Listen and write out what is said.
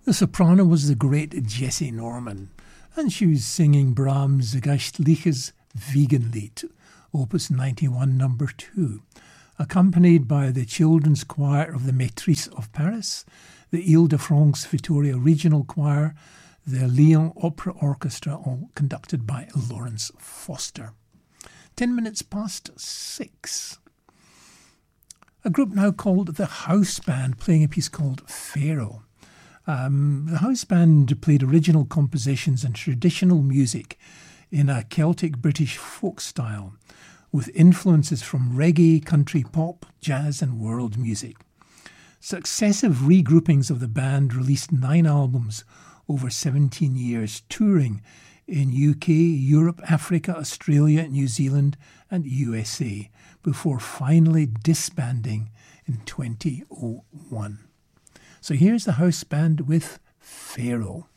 The soprano was the great Jessie Norman, and she was singing Brahms' Geistliches Wiegenlied, Opus 91, number 2, accompanied by the children's choir of the Maîtrise of Paris, the Ile-de-France Victoria Regional Choir, the Lyon Opera Orchestra, all conducted by Lawrence Foster. 10 minutes past 6. A group now called the House Band, playing a piece called Pharaoh. The house band played original compositions and traditional music in a Celtic British folk style, with influences from reggae, country pop, jazz and world music. Successive regroupings of the band released 9 albums over 17 years, touring in UK, Europe, Africa, Australia, New Zealand and USA, before finally disbanding in 2001. So here's the house band with Pharaoh.